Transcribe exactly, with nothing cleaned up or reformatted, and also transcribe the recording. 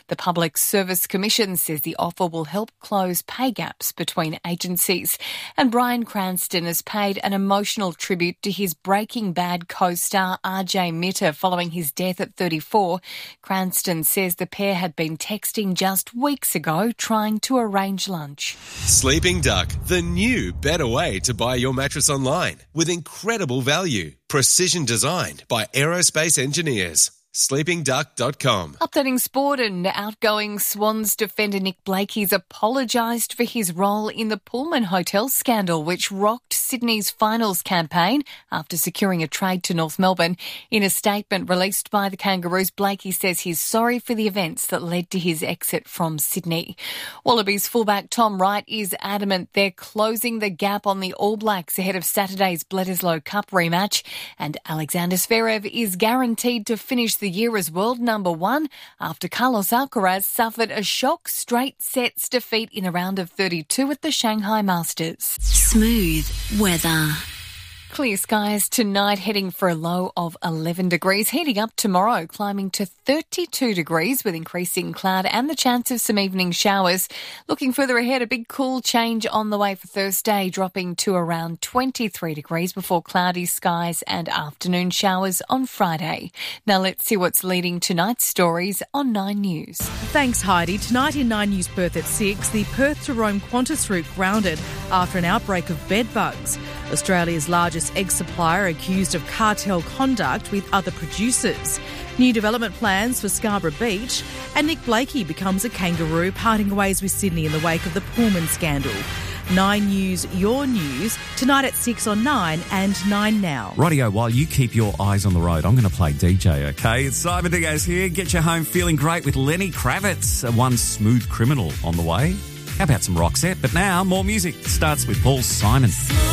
The Public Service Commission says the offer will help close pay gaps between agencies. And Bryan Cranston has paid an emotional tribute to his Breaking Bad co-star R J Mitter following his death at thirty-four. Cranston says the pair had been texting just weeks ago trying to arrange lunch. Sleeping Duck, the new better way to buy your mattress online with incredible value. Precision designed by aerospace engineers. sleeping duck dot com. Updating sport, and outgoing Swans defender Nick Blakey's apologised for his role in the Pullman Hotel scandal, which rocked Sydney's finals campaign after securing a trade to North Melbourne. In a statement released by the Kangaroos, Blakey says he's sorry for the events that led to his exit from Sydney. Wallabies fullback Tom Wright is adamant they're closing the gap on the All Blacks ahead of Saturday's Bledisloe Cup rematch, and Alexander Zverev is guaranteed to finish the the year as world number one after Carlos Alcaraz suffered a shock straight sets defeat in a round of thirty-two at the Shanghai Masters. Smooth weather. Clear skies tonight, heading for a low of eleven degrees, heating up tomorrow, climbing to thirty-two degrees with increasing cloud and the chance of some evening showers. Looking further ahead, a big cool change on the way for Thursday, dropping to around twenty-three degrees before cloudy skies and afternoon showers on Friday. Now let's see what's leading tonight's stories on Nine News. Thanks, Heidi. Tonight in Nine News Perth at six, the Perth to Rome Qantas route grounded after an outbreak of bed bugs. Australia's largest egg supplier accused of cartel conduct with other producers. New development plans for Scarborough Beach, and Nick Blakey becomes a kangaroo, parting ways with Sydney in the wake of the Pullman scandal. Nine News, your news, tonight at six on Nine and Nine Now. Rightio, while you keep your eyes on the road, I'm going to play D J, okay? It's Simon Diaz here. Get you home feeling great with Lenny Kravitz, one smooth criminal on the way. How about some Roxette? But now, more music. Starts with Paul Simon.